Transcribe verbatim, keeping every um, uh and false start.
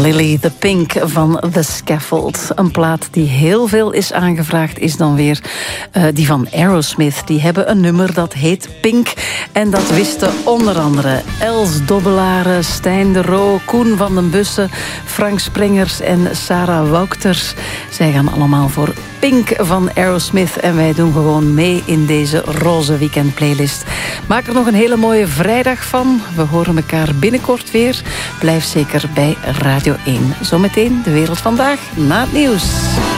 Lily the Pink van The Scaffold. Een plaat die heel veel is aangevraagd is dan weer uh, die van Aerosmith. Die hebben een nummer dat heet Pink. En dat wisten onder andere Els Dobbelare, Stijn de Roo, Koen van den Bussen, Frank Sprengers en Sarah Wouters. Zij gaan allemaal voor Pink van Aerosmith. En wij doen gewoon mee in deze roze weekendplaylist. Maak er nog een hele mooie vrijdag van. We horen elkaar binnenkort weer. Blijf zeker bij Radio één. Zometeen de wereld vandaag na het nieuws.